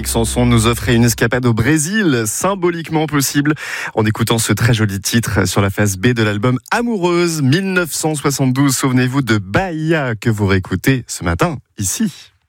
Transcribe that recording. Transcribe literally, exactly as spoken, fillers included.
Véronique Sanson nous offrait une escapade au Brésil, symboliquement possible, en écoutant ce très joli titre sur la face B de l'album Amoureuse mille neuf cent soixante-douze. Souvenez-vous de Bahia que vous réécoutez ce matin, ici.